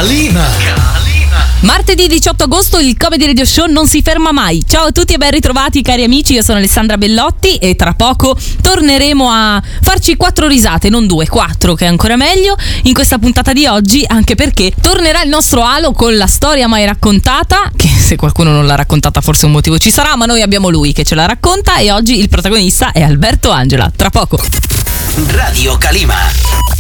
Martedì 18 agosto il Comedy Radio Show non si ferma mai. Ciao a tutti e ben ritrovati cari amici, io sono Alessandra Bellotti e tra poco torneremo a farci 4 risate, non 2, 4 che è ancora meglio in questa puntata di oggi, anche perché tornerà il nostro Alo con la storia mai raccontata, che se qualcuno non l'ha raccontata forse un motivo ci sarà, ma noi abbiamo lui che ce la racconta e oggi il protagonista è Alberto Angela. Tra poco. Radio Calima.